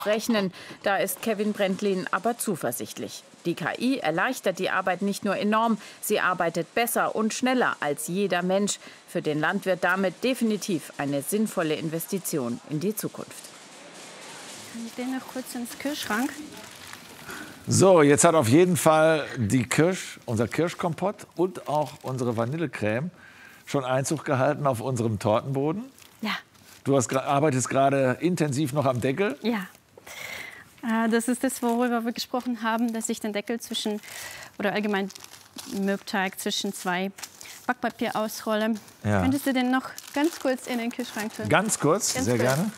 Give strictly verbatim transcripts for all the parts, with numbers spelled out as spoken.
rechnen. Da ist Kevin Brentlin aber zuversichtlich. Die K I erleichtert die Arbeit nicht nur enorm, sie arbeitet besser und schneller als jeder Mensch. Für den Landwirt damit definitiv eine sinnvolle Investition in die Zukunft. Kann ich den noch kurz ins Kühlschrank? So, jetzt hat auf jeden Fall die Kirsch, unser Kirschkompott und auch unsere Vanillecreme schon Einzug gehalten auf unserem Tortenboden. Ja. Du hast, arbeitest gerade intensiv noch am Deckel. Ja. Das ist das, worüber wir gesprochen haben, dass ich den Deckel zwischen, oder allgemein Mürbteig zwischen zwei Backpapier ausrolle. Ja. Könntest du den noch ganz kurz in den Kühlschrank tun? Ganz kurz, Ganz sehr kurz. gerne.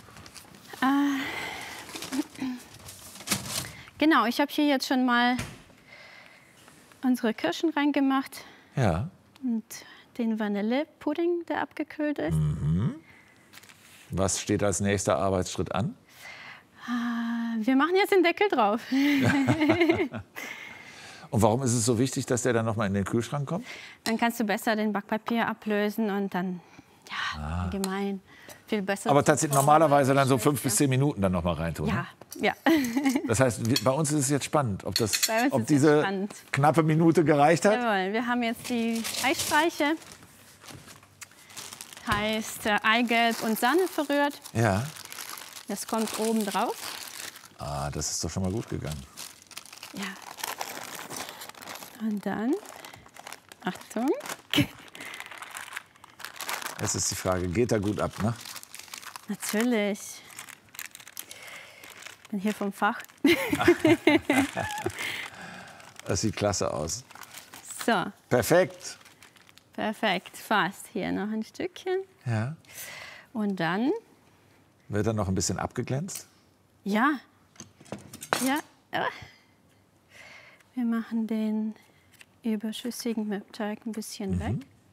Äh, genau, ich habe hier jetzt schon mal unsere Kirschen reingemacht. Ja. Und den Vanillepudding, der abgekühlt ist. Mhm. Was steht als nächster Arbeitsschritt an? Wir machen jetzt den Deckel drauf. Und warum ist es so wichtig, dass der dann noch mal in den Kühlschrank kommt? Dann kannst du besser den Backpapier ablösen und dann, ja, ah. allgemein viel besser. Aber tatsächlich normalerweise dann so fünf bis zehn Minuten dann noch mal reintun. Ja, ja. Das heißt, bei uns ist es jetzt spannend, ob, das, Bei uns ob ist diese es spannend. knappe Minute gereicht hat. Jawohl, wir haben jetzt die Eistreiche. Heißt äh, Eigelb und Sahne verrührt. Ja. Das kommt oben drauf. Ah, das ist doch schon mal gut gegangen. Ja. Und dann, Achtung. Jetzt ist die Frage, geht er gut ab, ne? Natürlich. Ich bin hier vom Fach. Das sieht klasse aus. So. Perfekt. Perfekt, fast. Hier noch ein Stückchen. Ja. Und dann? Wird er noch ein bisschen abgeglänzt? Ja. Ja. Wir machen den überschüssigen Mürbteig ein bisschen mhm. weg.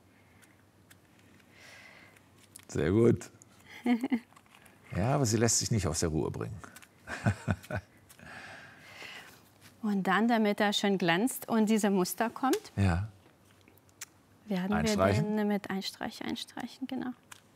Sehr gut. Ja, aber sie lässt sich nicht aus der Ruhe bringen. Und dann, damit er schön glänzt und dieser Muster kommt, ja. werden wir den mit Einstreich einstreichen, genau.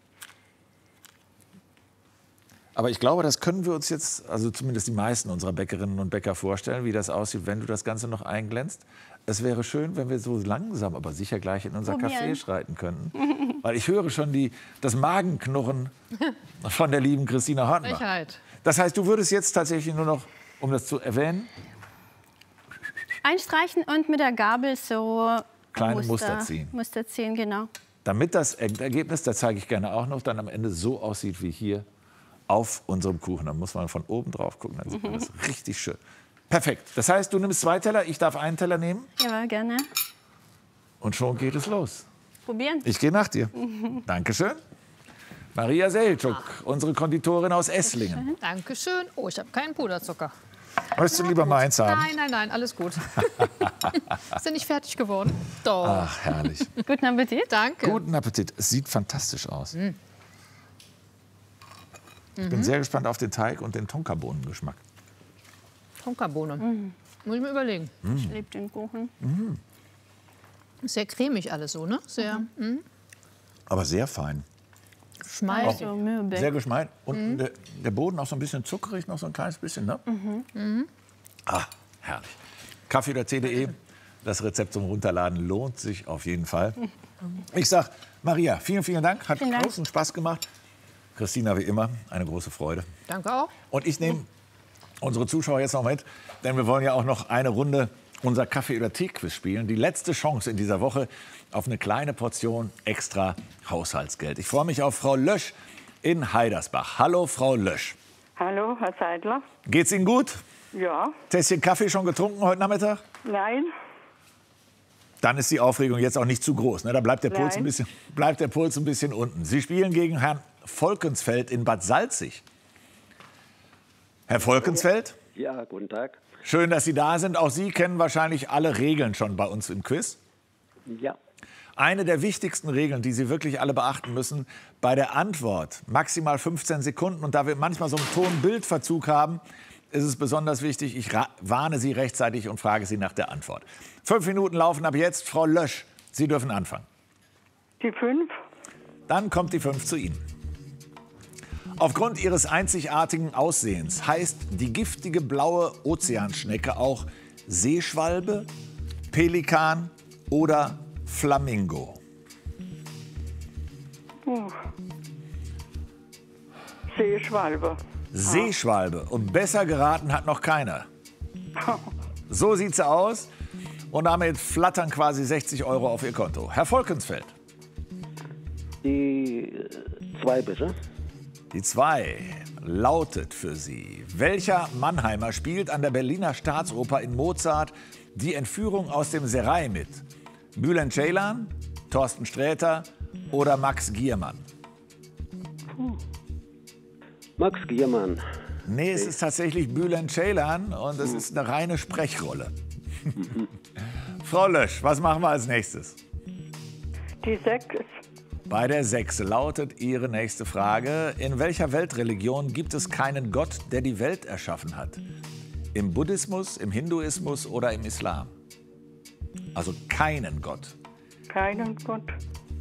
Aber ich glaube, das können wir uns jetzt, also zumindest die meisten unserer Bäckerinnen und Bäcker vorstellen, wie das aussieht, wenn du das Ganze noch einglänzt. Es wäre schön, wenn wir so langsam, aber sicher gleich in unser Café schreiten könnten. Weil ich höre schon die, das Magenknurren von der lieben Christina Hornbach. Frechheit. Das heißt, du würdest jetzt tatsächlich nur noch, um das zu erwähnen, einstreichen und mit der Gabel so kleine Muster, Muster ziehen. Muster ziehen, genau. Damit das Ergebnis, das zeige ich gerne auch noch, dann am Ende so aussieht wie hier auf unserem Kuchen. Da muss man von oben drauf gucken, dann sieht man das richtig schön. Perfekt. Das heißt, du nimmst zwei Teller, ich darf einen Teller nehmen. Ja, gerne. Und schon geht es los. Probieren. Ich gehe nach dir. Dankeschön. Maria Seltschuk, unsere Konditorin aus Esslingen. Dankeschön. Oh, ich habe keinen Puderzucker. Möchtest du lieber meins haben? Nein, nein, nein, alles gut. Ist ja nicht fertig geworden? Doch. Ach, herrlich. Guten Appetit. Danke. Guten Appetit. Es sieht fantastisch aus. Mm. Ich bin mhm. sehr gespannt auf den Teig und den Tonkabohnengeschmack. Tonkabohne. Mm. Muss ich mir überlegen. Mm. Ich liebe den Kuchen. Mm. Sehr cremig alles so, ne? Sehr. Mhm. Mm. Aber sehr fein. Schmalzig. Also, sehr geschmeidig. Und mhm. der, der Boden auch so ein bisschen zuckerig, noch so ein kleines bisschen, ne? Mhm. Mhm. Ah, herrlich. Kaffee oder T D E, das Rezept zum Runterladen lohnt sich auf jeden Fall. Ich sag, Maria, vielen, vielen Dank. Hat vielen großen Dank. Spaß gemacht. Christina, wie immer, eine große Freude. Danke auch. Und ich nehme unsere Zuschauer jetzt noch mit, denn wir wollen ja auch noch eine Runde unser Kaffee- oder Tee-Quiz spielen. Die letzte Chance in dieser Woche auf eine kleine Portion extra Haushaltsgeld. Ich freue mich auf Frau Lösch in Heidersbach. Hallo, Frau Lösch. Hallo, Herr Seidler. Geht's Ihnen gut? Ja. Tässchen Kaffee schon getrunken heute Nachmittag? Nein. Dann ist die Aufregung jetzt auch nicht zu groß. Ne? Da bleibt der, Puls Nein. ein bisschen, bleibt der Puls ein bisschen unten. Sie spielen gegen Herrn Volkensfeld in Bad Salzig. Herr Volkensfeld? Ja, guten Tag. Schön, dass Sie da sind. Auch Sie kennen wahrscheinlich alle Regeln schon bei uns im Quiz. Ja. Eine der wichtigsten Regeln, die Sie wirklich alle beachten müssen, bei der Antwort maximal fünfzehn Sekunden. Und da wir manchmal so einen Ton-Bild-Verzug haben, ist es besonders wichtig, ich warne Sie rechtzeitig und frage Sie nach der Antwort. Fünf Minuten laufen ab jetzt. Frau Lösch, Sie dürfen anfangen. Die fünf. Dann kommt die fünf zu Ihnen. Aufgrund ihres einzigartigen Aussehens heißt die giftige blaue Ozeanschnecke auch Seeschwalbe, Pelikan oder Flamingo. Uh. Seeschwalbe. Seeschwalbe. Und besser geraten hat noch keiner. So sieht sie aus. Und damit flattern quasi sechzig Euro auf Ihr Konto. Herr Volkensfeld. Die zwei bitte. Die zwei lautet für Sie: Welcher Mannheimer spielt an der Berliner Staatsoper in Mozart die Entführung aus dem Serail mit? Bülent Ceylan, Thorsten Sträter oder Max Giermann? Max Giermann. Nee, es ist tatsächlich Bülent Ceylan und es ist eine reine Sprechrolle. Frau Lösch, was machen wir als nächstes? Die sechs. Bei der sechs lautet Ihre nächste Frage: In welcher Weltreligion gibt es keinen Gott, der die Welt erschaffen hat? Im Buddhismus, im Hinduismus oder im Islam? Also keinen Gott. Keinen Gott.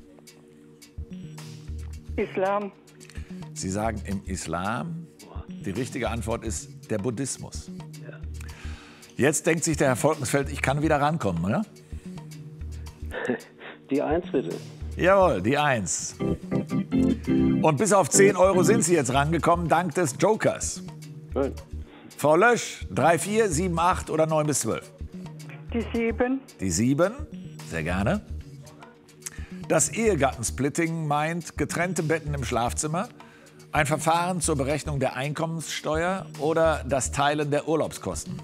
Islam. Sie sagen im Islam. Die richtige Antwort ist der Buddhismus. Jetzt denkt sich der Herr Volkensfeld, ich kann wieder rankommen, oder? Die eins bitte. Jawohl, die eins. Und bis auf zehn Euro sind Sie jetzt rangekommen, dank des Jokers. Schön. Frau Lösch, drei, vier, sieben, acht oder neun bis zwölf? Die sieben. Die sieben, sehr gerne. Das Ehegattensplitting meint getrennte Betten im Schlafzimmer, ein Verfahren zur Berechnung der Einkommenssteuer oder das Teilen der Urlaubskosten.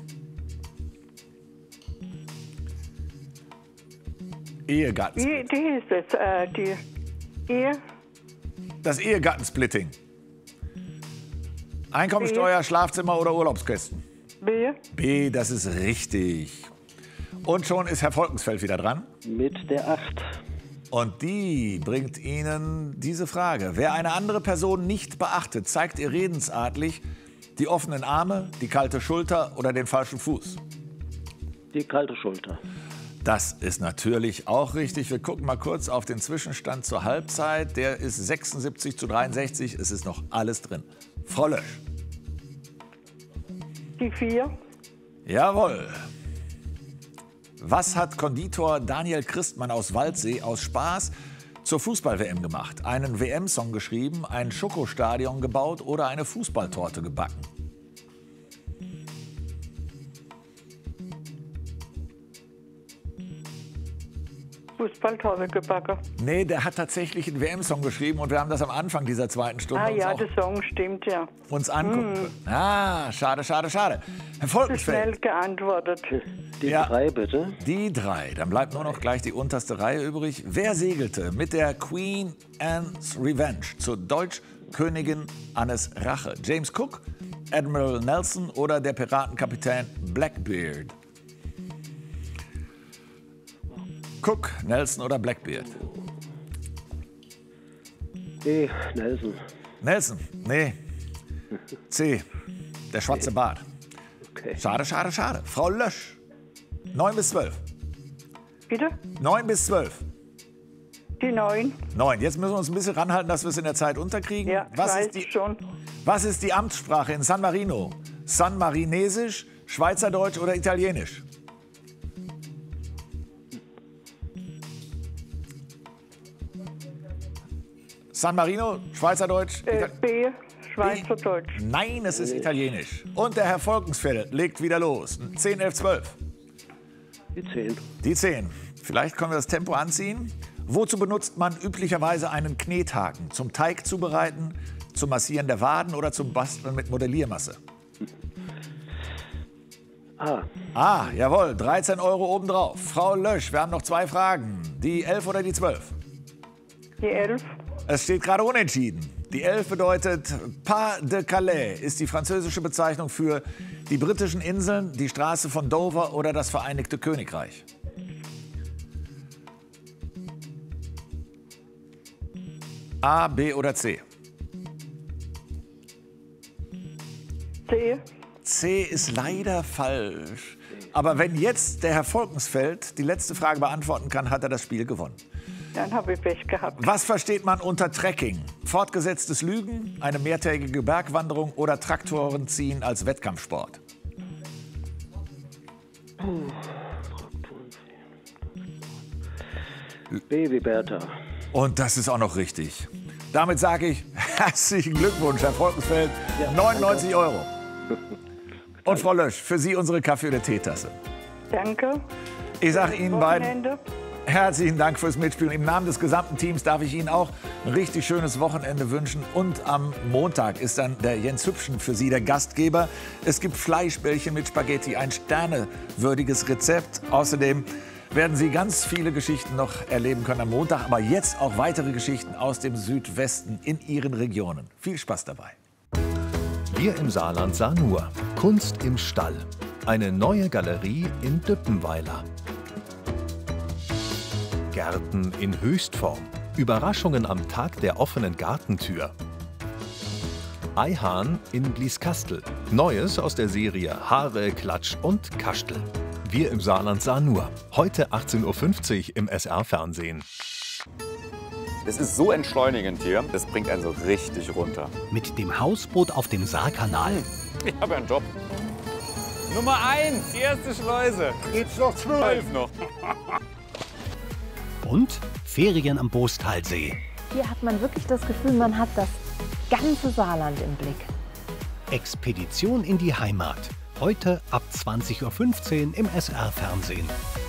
Ehegattensplitting. Wie, die ist es, äh, die Ehe. Das Ehegattensplitting. Einkommensteuer, Schlafzimmer oder Urlaubskosten? B. B, das ist richtig. Und schon ist Herr Volkensfeld wieder dran. Mit der acht. Und die bringt Ihnen diese Frage. Wer eine andere Person nicht beachtet, zeigt ihr redensartlich die offenen Arme, die kalte Schulter oder den falschen Fuß. Die kalte Schulter. Das ist natürlich auch richtig. Wir gucken mal kurz auf den Zwischenstand zur Halbzeit. Der ist sechsundsiebzig zu dreiundsechzig. Es ist noch alles drin. Frau Lösch. Die vier. Jawohl. Was hat Konditor Daniel Christmann aus Waldsee aus Spaß zur Fußball-W M gemacht? Einen W M-Song geschrieben, ein Schokostadion gebaut oder eine Fußballtorte gebacken? Fußballtorte gebacken. Nee, der hat tatsächlich einen W M-Song geschrieben und wir haben das am Anfang dieser zweiten Stunde Ah uns, ja, auch der Song stimmt, ja. uns angucken Hm. können. Ah, schade, schade, schade. Herr Zu schnell Volkensfeld, geantwortet. Die Ja. drei bitte. die drei. Dann bleibt nur noch gleich die unterste Reihe übrig. Wer segelte mit der Queen Anne's Revenge zur Deutschkönigin Annes Rache? James Cook, Admiral Nelson oder der Piratenkapitän Blackbeard? Cook, Nelson oder Blackbeard? E. Nelson. Nelson, nee. C, der schwarze Bart. Okay. Schade, schade, schade. Frau Lösch, neun bis zwölf. Bitte? neun bis zwölf. Die neun. neun. Jetzt müssen wir uns ein bisschen ranhalten, dass wir es in der Zeit unterkriegen. Ja, was, weiß ist die, schon. was ist die Amtssprache in San Marino? San Marinesisch, Schweizerdeutsch oder Italienisch? San Marino, Schweizerdeutsch, Äh, Ital B. Schweizerdeutsch. Nein, es ist Italienisch. Und der Herr Volkensfeld legt wieder los. zehn, elf, zwölf. Die zehn. Die zehn. Vielleicht können wir das Tempo anziehen. Wozu benutzt man üblicherweise einen Knethaken? Zum Teig zubereiten, zum Massieren der Waden oder zum Basteln mit Modelliermasse? A. Ah, jawohl, dreizehn Euro obendrauf. Frau Lösch, wir haben noch zwei Fragen. Die elf oder die zwölf? Die elf. Es steht gerade unentschieden. Die elf bedeutet Pas de Calais, ist die französische Bezeichnung für die britischen Inseln, die Straße von Dover oder das Vereinigte Königreich. A, B oder C? C. C ist leider falsch. Aber wenn jetzt der Herr Volkensfeld die letzte Frage beantworten kann, hat er das Spiel gewonnen. Dann habe ich Pech gehabt. Was versteht man unter Trekking? Fortgesetztes Lügen, eine mehrtägige Bergwanderung oder Traktoren ziehen als Wettkampfsport? Baby Bertha. Und das ist auch noch richtig. Damit sage ich herzlichen Glückwunsch, Herr Volkensfeld. Ja, neunundneunzig Euro. Und Frau Lösch, für Sie unsere Kaffee- oder Teetasse. Danke. Ich sage Ihnen beiden Wochenende. herzlichen Dank fürs Mitspielen. Im Namen des gesamten Teams darf ich Ihnen auch ein richtig schönes Wochenende wünschen. Und am Montag ist dann der Jens Hübschen für Sie der Gastgeber. Es gibt Fleischbällchen mit Spaghetti, ein sternewürdiges Rezept. Außerdem werden Sie ganz viele Geschichten noch erleben können am Montag. Aber jetzt auch weitere Geschichten aus dem Südwesten in Ihren Regionen. Viel Spaß dabei. Wir im Saarland sahen nur Kunst im Stall. Eine neue Galerie in Düppenweiler. Gärten in Höchstform. Überraschungen am Tag der offenen Gartentür. Eihahn in Blieskastel. Neues aus der Serie Haare, Klatsch und Kastel. Wir im Saarland sahen nur. Heute achtzehn Uhr fünfzig im S R-Fernsehen. Es ist so entschleunigend hier, das bringt einen so richtig runter. Mit dem Hausboot auf dem Saarkanal. Ich habe ja einen Job. Nummer eins, die erste Schleuse. Geht's noch zwölf noch. Und Ferien am Boostalsee. Hier hat man wirklich das Gefühl, man hat das ganze Saarland im Blick. Expedition in die Heimat. Heute ab zwanzig Uhr fünfzehn im S R-Fernsehen.